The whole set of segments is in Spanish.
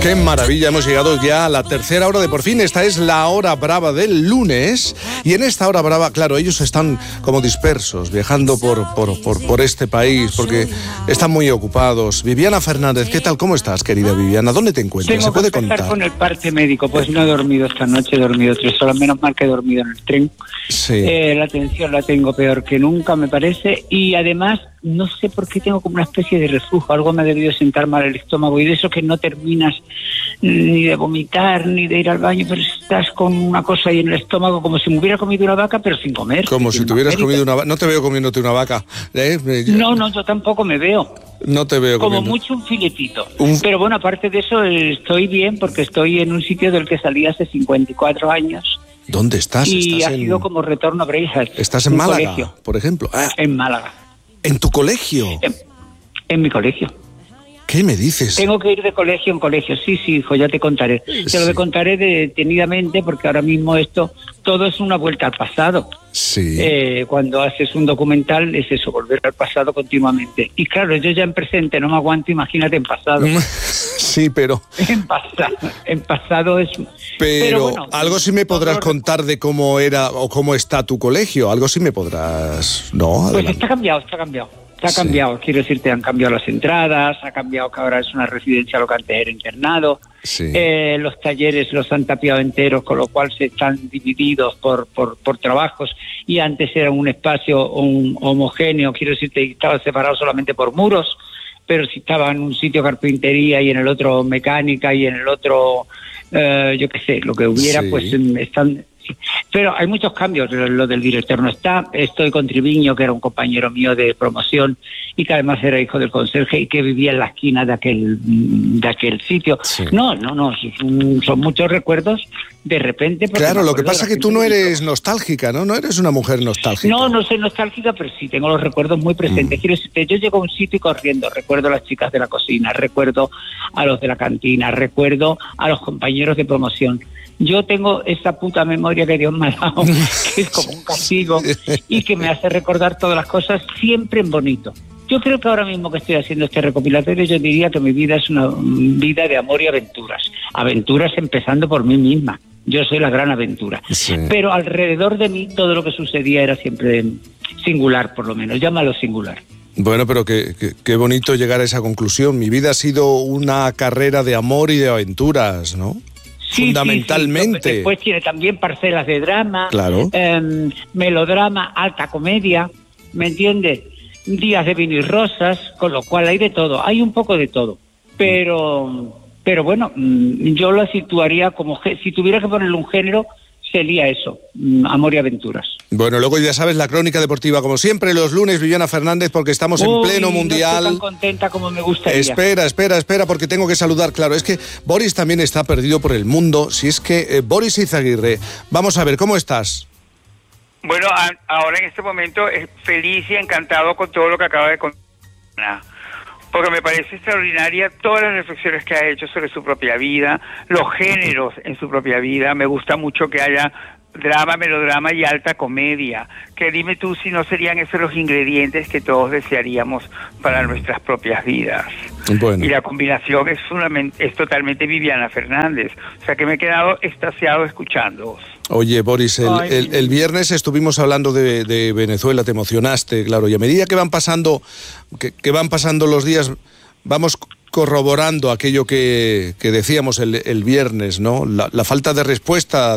Qué maravilla, hemos llegado ya a la tercera hora de Por Fin. Esta es la hora brava del lunes. Y en esta hora brava, claro, ellos están como dispersos, viajando por este país, porque están muy ocupados. Viviana Fernández, ¿qué tal? ¿Cómo estás, querida Viviana? ¿Dónde te encuentras? ¿Se puede contar? Con el parte médico, pues no he dormido esta noche, he dormido 3 horas, menos mal que he dormido en el tren. Sí. La tensión la tengo peor que nunca, me parece, y además no sé por qué tengo como una especie de reflujo, algo me ha debido sentar mal el estómago, y de eso que no terminas ni de vomitar, ni de ir al baño, pero estás con una cosa ahí en el estómago, como si me hubiera comido una vaca, pero sin comer. Como si te hubieras comido una vaca. No te veo comiéndote una vaca. No, yo tampoco me veo. No te veo como comiendo. Mucho un filetito. Pero bueno, aparte de eso, estoy bien porque estoy en un sitio del que salí hace 54 años. ¿Dónde estás? Y ha sido como retorno a Brejas. ¿Estás en Málaga, colegio. Por ejemplo? En Málaga. ¿En tu colegio? En mi colegio. ¿Qué me dices? Tengo que ir de colegio en colegio. Sí, hijo, ya te contaré. Te lo contaré detenidamente porque ahora mismo todo es una vuelta al pasado. Sí. Cuando haces un documental es eso, volver al pasado continuamente. Y claro, yo ya en presente no me aguanto, imagínate en pasado. Sí, pero... En pasado es... Pero bueno, algo sí me podrás contar de cómo era o cómo está tu colegio. Algo sí me podrás... No, pues está cambiado. Ha cambiado, quiero decirte, han cambiado las entradas, ha cambiado que ahora es una residencia, lo que antes era internado. Sí. Los talleres los han tapiado enteros, con lo cual se están divididos por trabajos, y antes era un espacio homogéneo, quiero decirte, estaba separado solamente por muros, pero si estaba en un sitio carpintería y en el otro mecánica y en el otro, yo qué sé, lo que hubiera, sí. Pues están... Sí. Pero hay muchos cambios, lo del director no está, estoy con Triviño, que era un compañero mío de promoción y que además era hijo del conserje y que vivía en la esquina de aquel sitio. Sí. No, son muchos recuerdos de repente. Claro, lo que pasa es que tú no eres nostálgica, ¿no? No eres una mujer nostálgica. No soy nostálgica, pero sí tengo los recuerdos muy presentes. Quiero decirte, yo llego a un sitio y corriendo, recuerdo a las chicas de la cocina, recuerdo a los de la cantina, recuerdo a los compañeros de promoción. Yo tengo esa puta memoria que Dios me ha dado, que es como un castigo y que me hace recordar todas las cosas siempre en bonito. Yo creo que ahora mismo que estoy haciendo este recopilatorio, yo diría que mi vida es una vida de amor y aventuras. Aventuras empezando por mí misma. Yo soy la gran aventura. Sí. Pero alrededor de mí todo lo que sucedía era siempre singular, por lo menos. Llámalo singular. Bueno, pero qué bonito llegar a esa conclusión. Mi vida ha sido una carrera de amor y de aventuras, ¿no? Sí, fundamentalmente. Sí. Después tiene también parcelas de drama, claro. Melodrama, alta comedia, ¿me entiendes? Días de vino y rosas, con lo cual hay de todo, hay un poco de todo. Pero bueno, yo la situaría como, si tuviera que ponerle un género, sería eso, amor y aventuras. Bueno, luego ya sabes, la crónica deportiva, como siempre, los lunes, Viviana Fernández, porque estamos en pleno mundial. No estoy tan contenta como me gustaría. Espera, porque tengo que saludar, claro, es que Boris también está perdido por el mundo, si es que Boris Izaguirre, vamos a ver, ¿cómo estás? Bueno, ahora en este momento feliz y encantado con todo lo que acaba de contar, porque me parece extraordinaria todas las reflexiones que ha hecho sobre su propia vida, los géneros en su propia vida. Me gusta mucho que haya drama, melodrama y alta comedia, que dime tú si no serían esos los ingredientes que todos desearíamos para nuestras propias vidas. Bueno. Y la combinación es totalmente Viviana Fernández, o sea que me he quedado extasiado escuchándoos. Oye, Boris, el viernes estuvimos hablando de Venezuela, te emocionaste, claro, y a medida que van pasando los días, vamos corroborando aquello que decíamos el viernes, ¿no? La falta de respuesta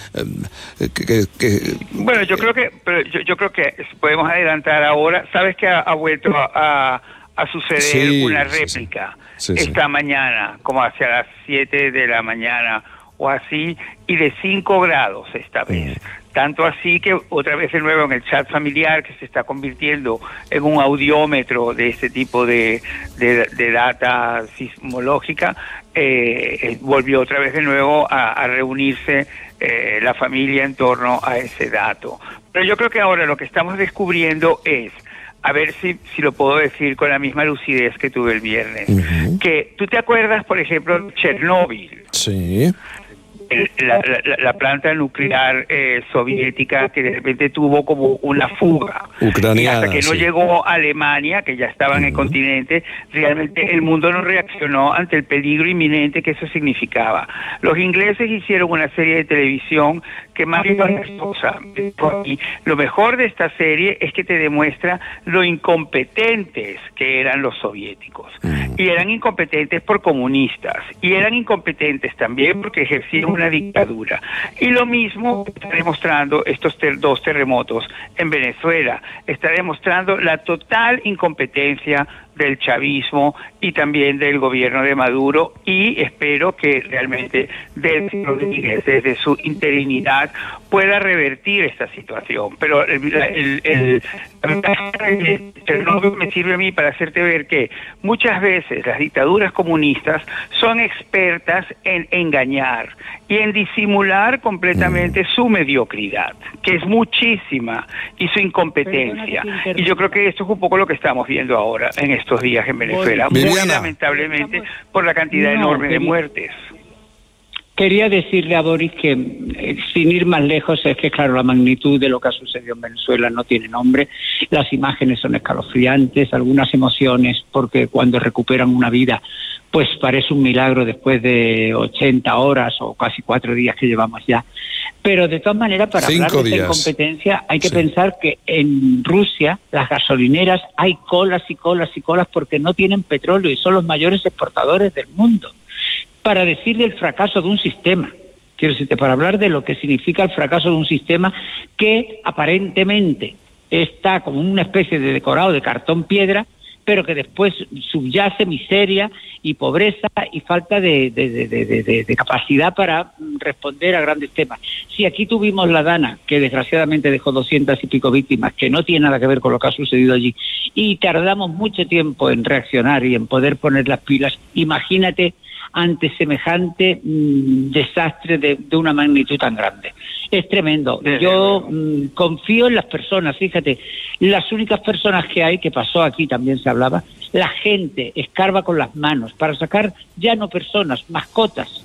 Bueno, yo creo que podemos adelantar ahora. Sabes que ha vuelto a suceder una réplica esta mañana, como hacia las 7 de la mañana o así, y de 5 grados esta vez. Tanto así que otra vez de nuevo en el chat familiar, que se está convirtiendo en un audiómetro de este tipo de data sismológica, volvió otra vez de nuevo a reunirse la familia en torno a ese dato. Pero yo creo que ahora lo que estamos descubriendo es, a ver si lo puedo decir con la misma lucidez que tuve el viernes, que tú te acuerdas, por ejemplo, de Chernóbil. Sí. la planta nuclear soviética, que de repente tuvo como una fuga ucraniana, y hasta que no llegó a Alemania, que ya estaba en el continente, realmente el mundo no reaccionó ante el peligro inminente que eso significaba. Los ingleses hicieron una serie de televisión que más bien y lo mejor de esta serie es que te demuestra lo incompetentes que eran los soviéticos, y eran incompetentes por comunistas, y eran incompetentes también porque ejercían una dictadura, y lo mismo está demostrando estos dos terremotos en Venezuela. Está demostrando la total incompetencia del chavismo y también del gobierno de Maduro, y espero que realmente Delcy Rodríguez, desde su interinidad, pueda revertir esta situación. Pero Chernobyl me sirve a mí para hacerte ver que muchas veces las dictaduras comunistas son expertas en engañar y en disimular completamente su mediocridad, que es muchísima, y su incompetencia. Y yo creo que esto es un poco lo que estamos viendo ahora en estos días en Venezuela, muy lamentablemente por la cantidad enorme de muertes. Quería decirle a Boris que, sin ir más lejos, es que claro, la magnitud de lo que ha sucedido en Venezuela no tiene nombre. Las imágenes son escalofriantes, algunas emociones, porque cuando recuperan una vida, pues parece un milagro después de 80 horas o casi 4 días que llevamos ya. Pero de todas maneras, para hablar de esta incompetencia, hay que pensar que en Rusia, las gasolineras, hay colas y colas y colas porque no tienen petróleo y son los mayores exportadores del mundo. Para decir del fracaso de un sistema, quiero decirte, para hablar de lo que significa el fracaso de un sistema que aparentemente está como una especie de decorado de cartón piedra, pero que después subyace miseria y pobreza y falta de capacidad para responder a grandes temas. Si aquí tuvimos la Dana, que desgraciadamente dejó 200 y pico víctimas, que no tiene nada que ver con lo que ha sucedido allí, y tardamos mucho tiempo en reaccionar y en poder poner las pilas, imagínate ante semejante desastre de una magnitud tan grande. Es tremendo. Yo confío en las personas, fíjate, las únicas personas que hay, que pasó aquí también se hablaba, la gente escarba con las manos para sacar ya no personas, mascotas.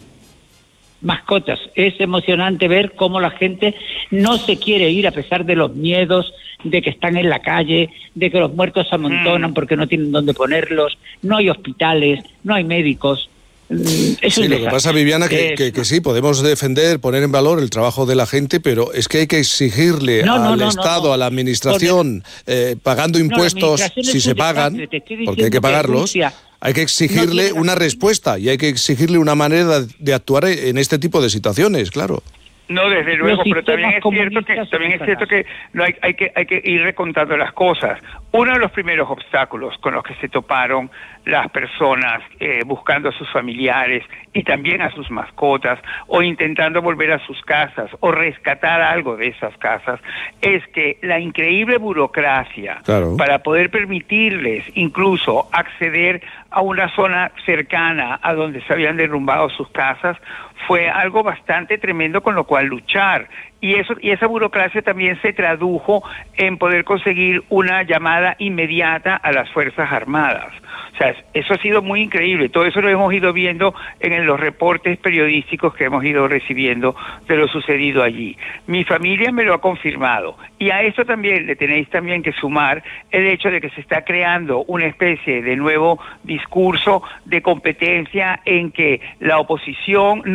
Es emocionante ver cómo la gente no se quiere ir a pesar de los miedos, de que están en la calle, de que los muertos se amontonan porque no tienen dónde ponerlos, no hay hospitales, no hay médicos. Sí, lo que pasa, Viviana, que sí, podemos defender, poner en valor el trabajo de la gente, pero es que hay que exigirle al Estado, a la Administración, pagando impuestos, si se pagan, porque hay que pagarlos, hay que exigirle una respuesta y hay que exigirle una manera de actuar en este tipo de situaciones, claro. No, desde luego, pero también es cierto que no hay que ir recontando las cosas. Uno de los primeros obstáculos con los que se toparon las personas buscando a sus familiares y también a sus mascotas, o intentando volver a sus casas o rescatar algo de esas casas, es que la increíble burocracia para poder permitirles incluso acceder a una zona cercana a donde se habían derrumbado sus casas fue algo bastante tremendo, con lo cual luchar. Y esa burocracia también se tradujo en poder conseguir una llamada inmediata a las Fuerzas Armadas. O sea, eso ha sido muy increíble. Todo eso lo hemos ido viendo en los reportes periodísticos que hemos ido recibiendo de lo sucedido allí. Mi familia me lo ha confirmado. Y a esto también le tenéis también que sumar el hecho de que se está creando una especie de nuevo discurso de competencia en que la oposición